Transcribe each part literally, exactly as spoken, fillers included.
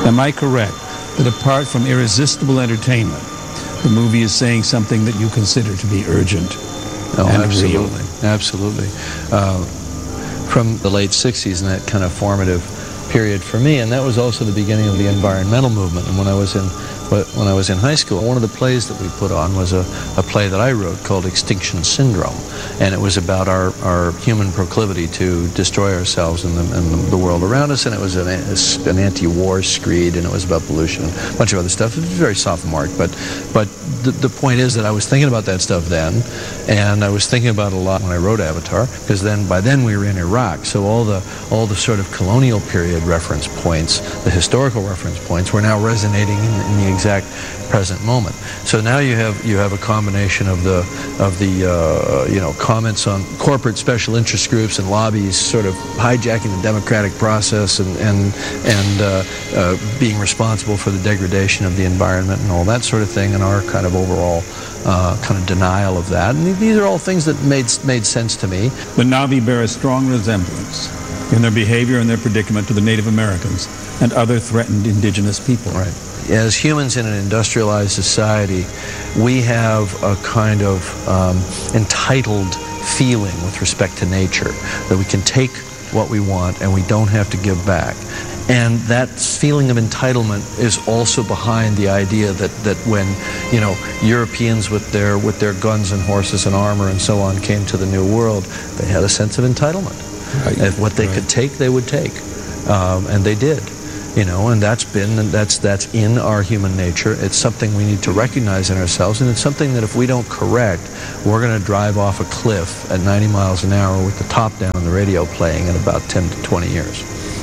Am I correct that apart from irresistible entertainment, the movie is saying something that you consider to be urgent? Oh, and absolutely. real? Absolutely. Uh, from the late sixties and that kind of formative period for me, and that was also the beginning of the environmental movement. And when I was in when I was in high school, one of the plays that we put on was a, a play that I wrote called Extinction Syndrome, and it was about our, our human proclivity to destroy ourselves and the, and the world around us, and it was an, an anti-war screed, and it was about pollution and a bunch of other stuff. It was very sophomoric, but but the, the point is that I was thinking about that stuff then, and I was thinking about it a lot when I wrote Avatar, because then by then we were in Iraq, so all the all the sort of colonial period reference points, the historical reference points, were now resonating in, in the exact present moment. So now you have you have a combination of the of the uh, you know comments on corporate special interest groups and lobbies, sort of hijacking the democratic process and and and uh, uh, being responsible for the degradation of the environment and all that sort of thing, and our kind of overall uh, kind of denial of that. And these are all things that made made sense to me. The Na'vi bear a strong resemblance in their behavior and their predicament to the Native Americans and other threatened indigenous people. Right. As humans in an industrialized society, we have a kind of um, entitled feeling with respect to nature, that we can take what we want and we don't have to give back. And that feeling of entitlement is also behind the idea that, that when, you know, Europeans with their with their guns and horses and armor and so on came to the New World, they had a sense of entitlement. Right. If what they right. could take, they would take, um, and they did. You know, and that's been, that's that's in our human nature. It's something we need to recognize in ourselves, and it's something that if we don't correct, we're going to drive off a cliff at ninety miles an hour with the top down on the radio playing in about ten to twenty years.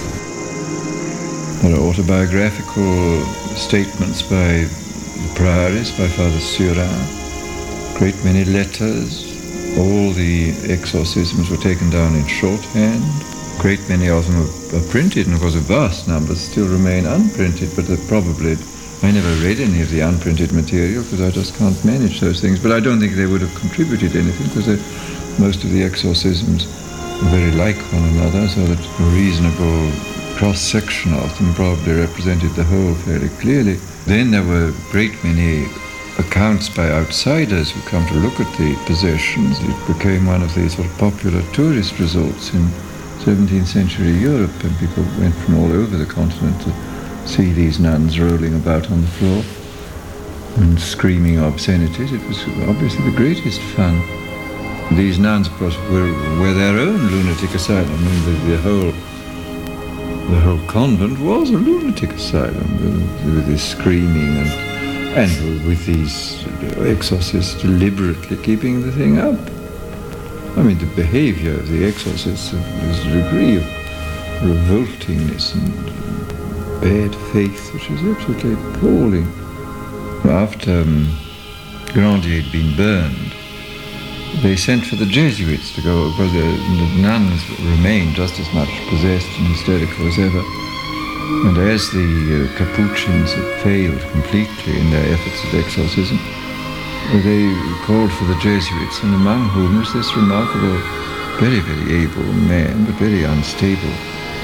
There are autobiographical statements by the priories, by Father Surin, great many letters. All the exorcisms were taken down in shorthand. Great many of them are printed, and of course a vast number still remain unprinted, but they're probably, I never read any of the unprinted material because I just can't manage those things, but I don't think they would have contributed anything because most of the exorcisms are very like one another, so that a reasonable cross-section of them probably represented the whole fairly clearly. Then there were a great many accounts by outsiders who come to look at the possessions. It became one of the sort of popular tourist resorts in seventeenth century Europe, and people went from all over the continent to see these nuns rolling about on the floor and screaming obscenities. It was obviously the greatest fun. These nuns, of course, were, were their own lunatic asylum. I mean, the, the whole the whole convent was a lunatic asylum with, with this screaming and and with these exorcists deliberately keeping the thing up. I mean, the behavior of the exorcists is a degree of revoltingness and bad faith, which is absolutely appalling. After um, Grandier had been burned, they sent for the Jesuits to go, because the, the nuns remained just as much possessed and hysterical as ever. And as the uh, Capuchins had failed completely in their efforts at exorcism, they called for the Jesuits, and among whom was this remarkable, very, very able man, but very unstable,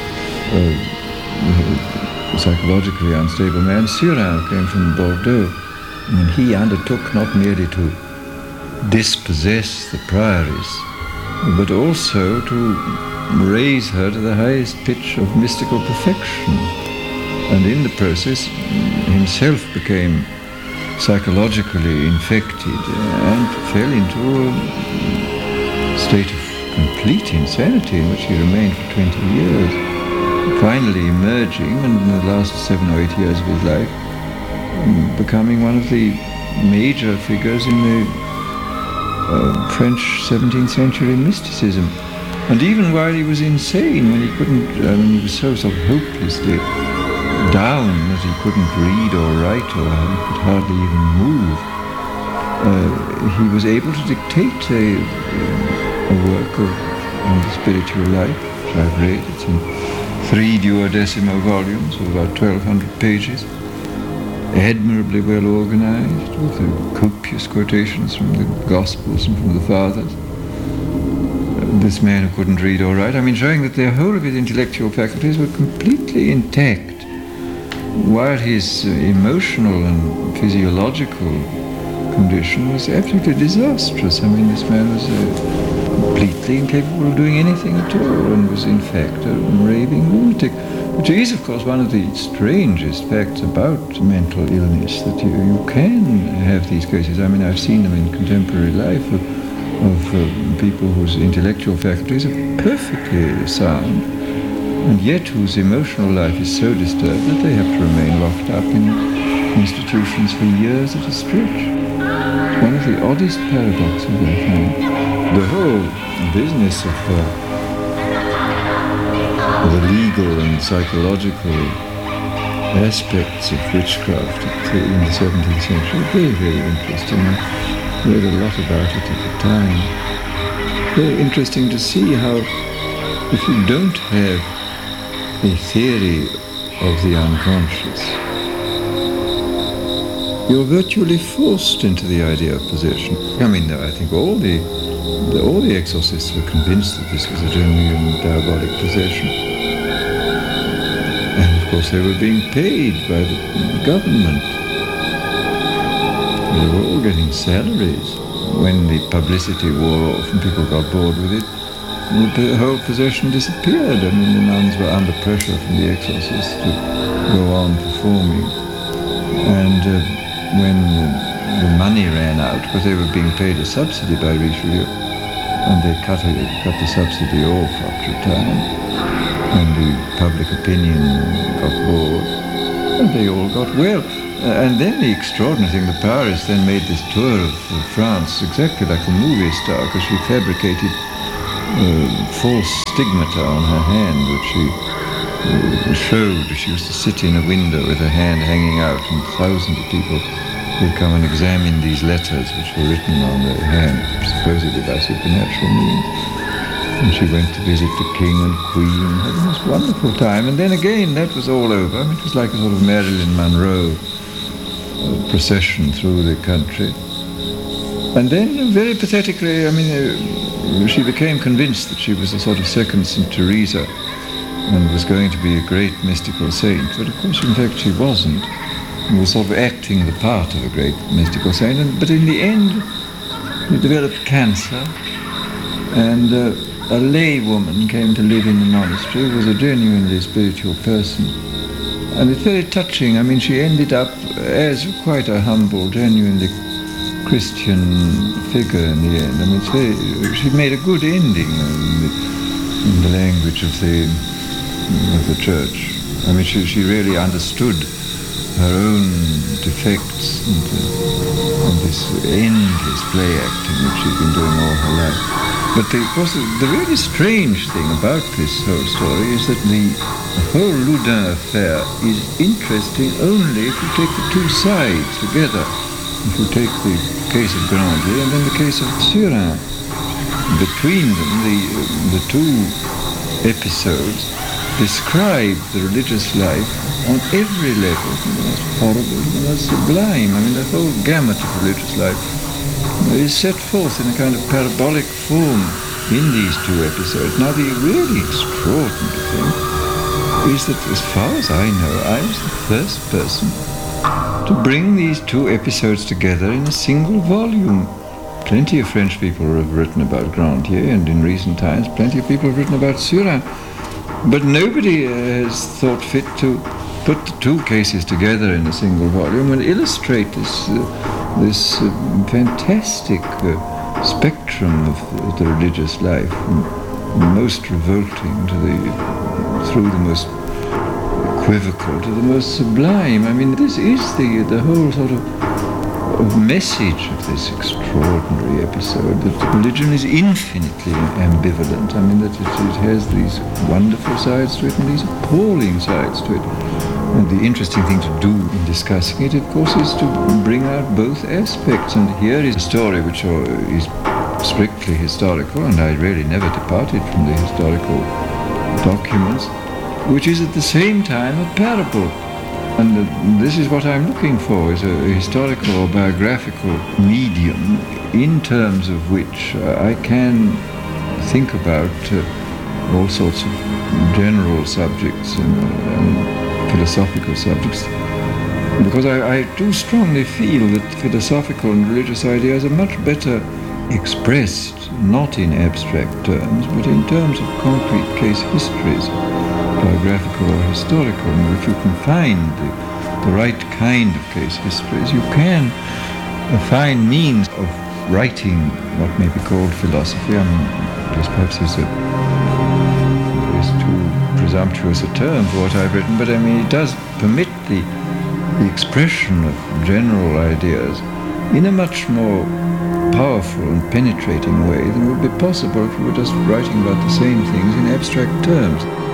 uh, psychologically unstable man. Surin came from Bordeaux, and he undertook not merely to dispossess the priories, but also to raise her to the highest pitch of mystical perfection. And in the process, himself became psychologically infected and fell into a state of complete insanity in which he remained for twenty years, finally emerging, and in the last seven or eight years of his life, becoming one of the major figures in the uh, French seventeenth century mysticism. And even while he was insane, when he couldn't, I mean, he was so sort of hopelessly down that he couldn't read or write or could hardly even move, uh, he was able to dictate a, a work of, on the spiritual life, which I've read. It's in three duodecimo volumes of about twelve hundred pages, admirably well organized, with uh, copious quotations from the Gospels and from the Fathers. Uh, this man who couldn't read or write, I mean, showing that the whole of his intellectual faculties were completely intact. while his emotional and physiological condition was absolutely disastrous. I mean, this man was uh, completely incapable of doing anything at all and was in fact a raving lunatic, which is of course one of the strangest facts about mental illness, that you, you can have these cases. I mean, I've seen them in contemporary life of, of uh, people whose intellectual faculties are perfectly sound and yet whose emotional life is so disturbed that they have to remain locked up in institutions for years at a stretch. One of the oddest paradoxes I found. The whole business of uh, the legal and psychological aspects of witchcraft in the seventeenth century, very, very interesting. I read a lot about it at the time. Very interesting to see how, if you don't have a theory of the unconscious, you're virtually forced into the idea of possession. I mean, I think all the, the all the exorcists were convinced that this was a genuine diabolic possession. And of course they were being paid by the government. They were all getting salaries. When the publicity wore off and people got bored with it, the whole possession disappeared. I mean, the nuns were under pressure from the exorcists to go on performing. And uh, when the money ran out, because they were being paid a subsidy by Richelieu, and they cut, a, cut the subsidy off after a time, and the public opinion got bored, and they all got well. Uh, and then the extraordinary thing, the Paris then made this tour of, of France, exactly like a movie star, because she fabricated uh, false stigmata on her hand, which she uh, showed. She used to sit in a window with her hand hanging out, and thousands of people would come and examine these letters which were written on their hand, supposedly by supernatural means. And she went to visit the king and queen, had the most wonderful time. And then again, that was all over. I mean, it was like a sort of Marilyn Monroe uh, procession through the country. And then, very pathetically, I mean, uh, she became convinced that she was a sort of second Saint Teresa and was going to be a great mystical saint. But of course, in fact, she wasn't. She was sort of acting the part of a great mystical saint. And, but in the end, she developed cancer, and uh, a lay woman came to live in the monastery, who was a genuinely spiritual person. And it's very touching. I mean, she ended up as quite a humble, genuinely Christian figure in the end. I mean, it's very, she made a good ending in the, in the language of the, of the church. I mean, she, she really understood her own defects and, uh, and this endless play acting that she'd been doing all her life. But the, of course, the, the really strange thing about this whole story is that the, the whole Loudun affair is interesting only if you take the two sides together. If you take the case of Grandier and then the case of Surin. Between them, the, the two episodes describe the religious life on every level, from the most horrible to the most sublime. I mean, the whole gamut of religious life is set forth in a kind of parabolic form in these two episodes. Now, the really extraordinary thing is that, as far as I know, I was the first person to bring these two episodes together in a single volume. Plenty of French people have written about Grandier, and in recent times, plenty of people have written about Surin. But nobody uh, has thought fit to put the two cases together in a single volume and illustrate this uh, this uh, fantastic uh, spectrum of the, the religious life, from the most revolting to the through the most equivocal to the most sublime. I mean, this is the the whole sort of, of message of this extraordinary episode, that religion is infinitely ambivalent. I mean, that it, it has these wonderful sides to it and these appalling sides to it. And the interesting thing to do in discussing it, of course, is to bring out both aspects. And here is a story which is strictly historical, and I really never departed from the historical documents, which is at the same time a parable. And uh, this is what I'm looking for, is a, a historical or biographical medium in terms of which uh, I can think about uh, all sorts of general subjects, and, and philosophical subjects, because I, I do strongly feel that philosophical and religious ideas are much better expressed, not in abstract terms, but in terms of concrete case histories, biographical or historical. And if you can find the, the right kind of case histories, you can uh, find means of writing what may be called philosophy. I mean, this perhaps is, a, is too presumptuous a term for what I've written, but I mean, it does permit the, the expression of general ideas in a much more powerful and penetrating way than would be possible if you were just writing about the same things in abstract terms.